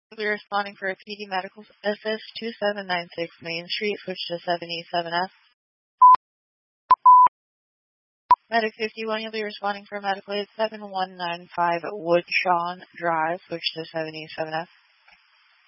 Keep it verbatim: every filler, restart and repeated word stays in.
We'll be responding for a P D Medical S S two seven nine six Main Street, switch to seven E seven F. Medic fifty-one, you'll be responding for medical aid seven one nine five Woodshawn Drive, switch to seven E seven F.